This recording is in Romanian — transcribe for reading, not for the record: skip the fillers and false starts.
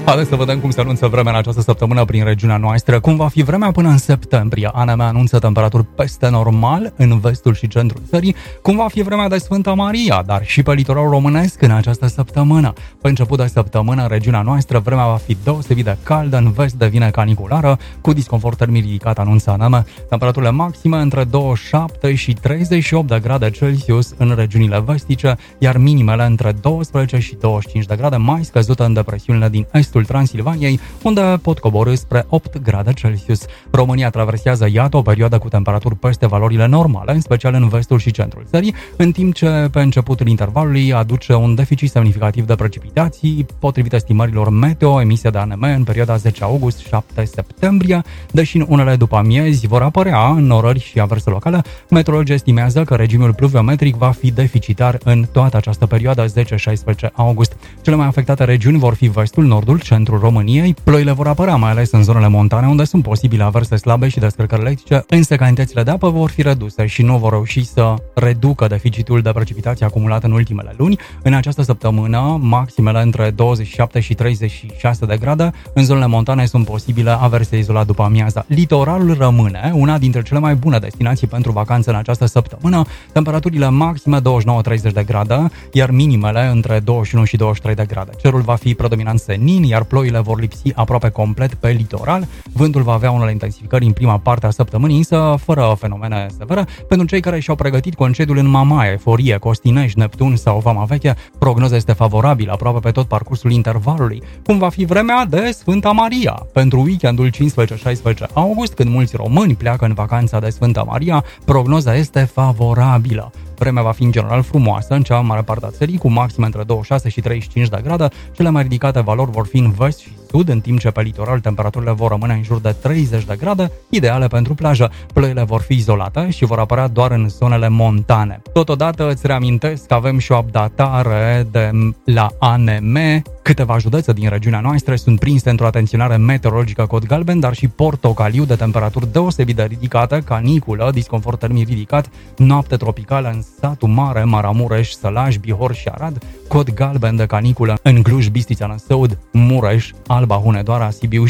Haideți să vedem cum se anunță vremea în această săptămână prin regiunea noastră. Cum va fi vremea până în septembrie? ANM anunță temperaturi peste normal în vestul și centrul țării. Cum va fi vremea de Sfânta Maria, dar și pe litoralul românesc în această săptămână? Pe început de săptămână, în regiunea noastră, vremea va fi deosebit de caldă, în vest devine caniculară, cu disconfort termic ridicat, anunță ANM. Temperaturile maxime între 27 și 38 de grade Celsius în regiunile vestice, iar minimele între 12 și 25 de grade, mai scăzută în depresiunile din estul Transilvaniei, unde pot coborî spre 8 grade Celsius. România traversează, iată, o perioadă cu temperaturi peste valorile normale, în special în vestul și centrul țării, în timp ce pe începutul intervalului aduce un deficit semnificativ de precipitații, potrivit estimărilor meteo emise de ANM în perioada 10 august-7 septembrie, deși în unele după amiezi vor apărea înnorări și averse locale. Meteorologii estimează că regimul pluviometric va fi deficitar în toată această perioadă 10-16 august. Cele mai afectate regiuni vor fi vestul, nordul, centrul României. Ploile vor apărea mai ales în zonele montane, unde sunt posibile averse slabe și descărcări electrice, însă cantitățile de apă vor fi reduse și nu vor reuși să reducă deficitul de precipitații acumulat în ultimele luni. În această săptămână, maximele între 27 și 36 de grade. În zonele montane sunt posibile averse izolat după amiaza. Litoralul rămâne una dintre cele mai bune destinații pentru vacanță în această săptămână. Temperaturile maxime 29-30 de grade, iar minimele între 21 și 23 de grade. Cerul va fi predominant senin, iar ploile vor lipsi aproape complet pe litoral. Vântul va avea unele intensificări în prima parte a săptămânii, însă fără fenomene severe. Pentru cei care și-au pregătit concediul în Mamaie, Forie, Costinești, Neptun sau Vama Veche, prognoza este favorabilă aproape pe tot parcursul intervalului. Cum va fi vremea de Sfânta Maria? Pentru weekendul 15-16 august, când mulți români pleacă în vacanța de Sfânta Maria, prognoza este favorabilă. Vremea va fi în general frumoasă în cea mai mare parte a țării, cu maxime între 26 și 35 de grade. Cele mai ridicate valori vor fi în vest și sud, în timp ce pe litoral temperaturile vor rămâne în jur de 30 de grade, ideale pentru plajă. Ploile vor fi izolate și vor apărea doar în zonele montane. Totodată îți reamintesc că avem și o updatare de la ANM. Câteva județe din regiunea noastră sunt prinse într-o atenționare meteorologică cod galben, dar și portocaliu, de temperaturi deosebit de ridicate, caniculă, disconfort termic ridicat, noapte tropicală în Satul Mare, Maramureș, Sălaj, Bihor și Arad, cod galben de caniculă în Cluj, Bistrița, Năsăud, Mureș, Alba, Hunedoara, Sibiu